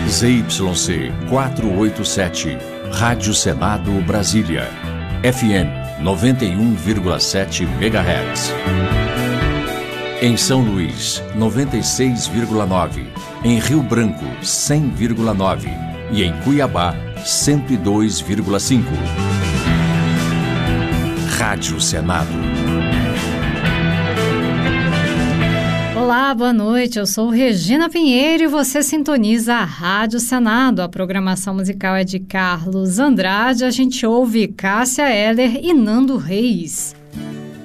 ZYC 487, Rádio Senado Brasília, FM 91,7 MHz. Em São Luís, 96,9. Em Rio Branco, 100,9. E em Cuiabá, 102,5. Rádio Senado. Olá, boa noite. Eu sou Regina Pinheiro e você sintoniza a Rádio Senado. A programação musical é de Carlos Andrade. A gente ouve Cássia Eller e Nando Reis.